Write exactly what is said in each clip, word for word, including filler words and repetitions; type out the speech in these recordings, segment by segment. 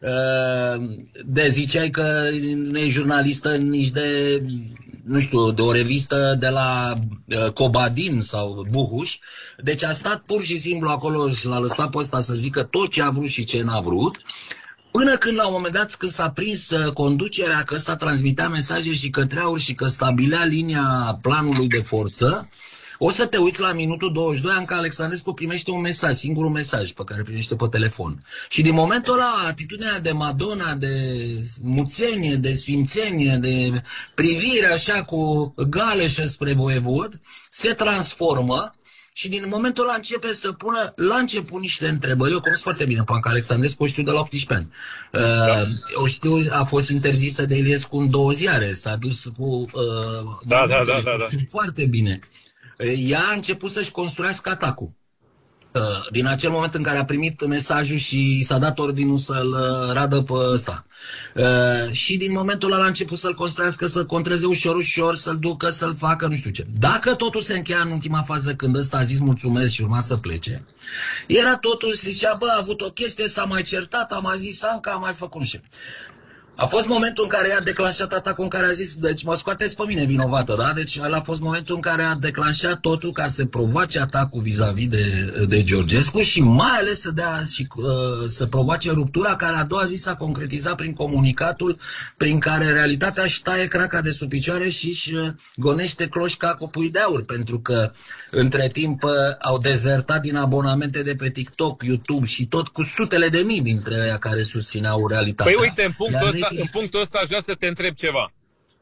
de ziceai că nu e jurnalistă nici de, nu știu, de o revistă de la Cobadin sau Buhuș. Deci a stat pur și simplu acolo și l-a lăsat pe ăsta să zică tot ce a vrut și ce n-a vrut. Până când, la un moment dat, când s-a prins uh, conducerea că ăsta transmitea mesaje și către AUR și că stabilea linia planului de forță, o să te uiți la minutul douăzeci și doi, Anca Alexandrescu primește un mesaj, singurul mesaj pe care îl primește pe telefon. Și din momentul ăla, atitudinea de Madonna, de muțenie, de sfințenie, de privire așa cu galeșă spre voievod, se transformă. Și din momentul ăla începe să pună la început niște întrebări. Eu cunosc foarte bine pe Anca Alexandrescu, o știu de la optsprezece ani. Da. Uh, o știu, a fost interzisă de Iliescu în două ziare. S-a dus cu... Uh, da, da, da, da, da. Foarte bine. Ea a început să-și construiască atacul. Uh, din acel moment în care a primit mesajul și s-a dat ordinul să-l radă pe ăsta. Uh, și din momentul ăla a început să-l construiască, să contreze ușor, ușor, să-l ducă, să-l facă, nu știu ce. Dacă totul se încheia în ultima fază, când ăsta a zis mulțumesc și urma să plece, era totul, zicea, bă, a avut o chestie, s-a mai certat, a mai zis Anca, a mai făcut, nu știu. A fost momentul în care ea a declanșat atacul, în care a zis, deci mă scoateți pe mine vinovată, da? Deci ăla a fost momentul în care a declanșat totul ca să provoace atacul vis-a-vis de, de Georgescu și mai ales să dea și uh, să provoace ruptura care a doua zi s-a concretizat prin comunicatul prin care realitatea își taie craca de sub picioare și își gonește cloșca cu pui de aur, pentru că între timp uh, au dezertat din abonamente de pe TikTok, YouTube și tot cu sutele de mii dintre aia care susțineau realitatea. Păi uite, în punctul ăsta În punctul ăsta aș vrea să te întreb ceva.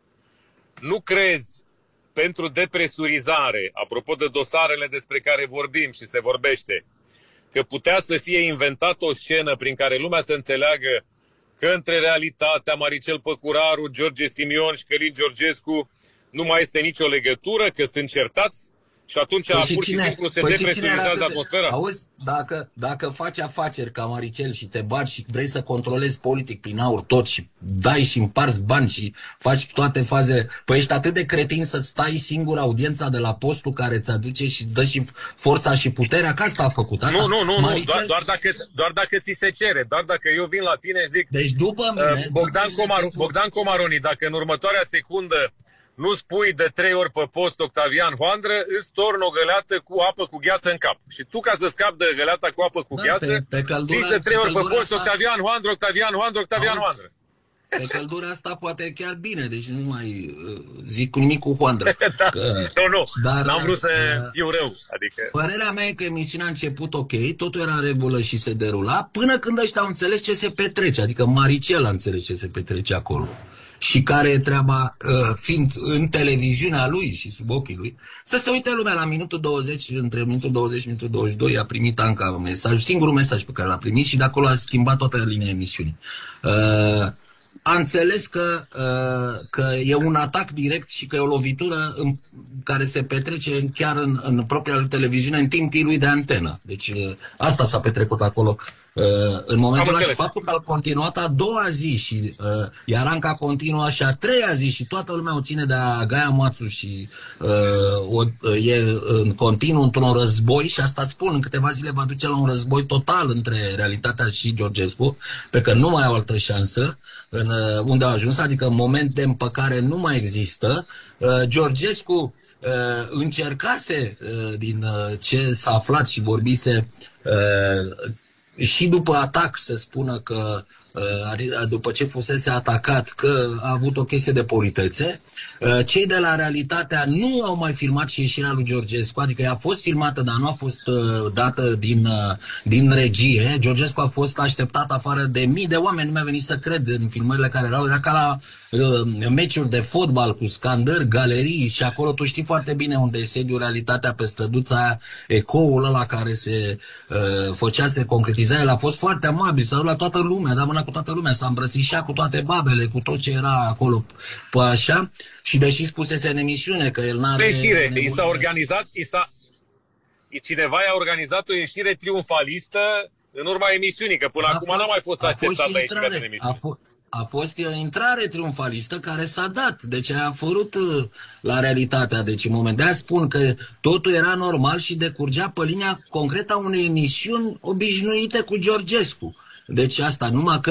Nu crezi, pentru depresurizare, apropo de dosarele despre care vorbim și se vorbește, că putea să fie inventată o scenă prin care lumea să înțeleagă că între realitatea, Maricel Păcuraru, George Simion și Călin Georgescu nu mai este nicio legătură, că sunt certați? Și atunci păi pur și, și simplu se păi depresurizează atmosfera. Auzi, dacă, dacă faci afaceri ca Maricel și te bagi și vrei să controlezi politic prin AUR tot și dai și împarți bani și faci toate faze, păi ești atât de cretin să stai singur audiența de la postul care îți aduce și dă și forța și puterea, că asta a făcut. Asta, nu, nu, nu, Maricel... nu. Doar, doar, dacă, doar dacă ți se cere, doar dacă eu vin la tine și zic deci după mine, uh, Bogdan, după Comar mine, Bogdan Comaroni, dacă în următoarea secundă nu spui de trei ori pe post Octavian Hoandră, îți torn o găleată cu apă cu gheață în cap. Și tu, ca să scapi de găleata cu apă cu da, gheață, pe, pe căldura, zici de trei ori pe post asta... Octavian Hoandră, Octavian Hoandră, Octavian Auzi, Hoandră. Pe căldura asta poate chiar bine, deci nu mai uh, zic nimic cu Hoandră. da. Că... Nu, nu, n-am vrut să uh, fiu rău. Adică... Părerea mea e că emisiunea a început ok, totul era în regulă și se derula, până când ăștia au înțeles ce se petrece, adică Maricel a înțeles ce se petrece acolo. Și care e treaba, uh, fiind în televiziunea lui și sub ochii lui, să se uite lumea la minutul douăzeci, între minutul douăzeci și minutul douăzeci și doi, a primit Anca un mesaj, singurul mesaj pe care l-a primit și de acolo a schimbat toată linia emisiunii. Uh, a înțeles că, uh, că e un atac direct și că e o lovitură în, care se petrece chiar în, în propria lui televiziune, în timpii lui de antenă. Deci uh, asta s-a petrecut acolo. Uh, în momentul ăla și faptul că a continuat a doua zi și uh, iar Anca continuă și a treia zi și toată lumea o ține de a Gaia Moațu și uh, o, uh, e în continuu într-un război și asta îți spun, în câteva zile va duce la un război total între realitatea și Georgescu, pe că nu mai au altă șansă în uh, unde au ajuns, adică moment de împăcare nu mai există. uh, Georgescu uh, încercase uh, din uh, ce s-a aflat și vorbise uh, și după atac să spună că după ce fusese atacat că a avut o chestie de politețe, cei de la Realitatea nu au mai filmat și ieșirea lui Georgescu, adică ea a fost filmată, dar nu a fost dată din, din regie. Georgescu a fost așteptat afară de mii de oameni, nu mi-a venit să cred în filmările care erau, era ca la uh, meciuri de fotbal cu scandări, galerii și acolo tu știi foarte bine unde e sediul Realitatea, pe străduța aia, ecoul ăla care se uh, făcea, se concretiza, el a fost foarte amabil, s-a dus la toată lumea, da mâna cu toată lumea, s-a îmbrățișat cu toate babele, cu tot ce era acolo, pe așa, și deși spusese în emisiune că el n-are... Ieșire, i s-a organizat, i s-a... cineva i-a organizat o ieșire triumfalistă în urma emisiunii, că până a acum n-a mai fost așteptată ieșirea din emisiune. A, a fost o intrare triumfalistă care s-a dat, deci a apărut uh, la Realitatea, deci în moment de-aia spun că totul era normal și decurgea pe linia concretă a unei emisiuni obișnuite cu Georgescu. Deci asta, numai că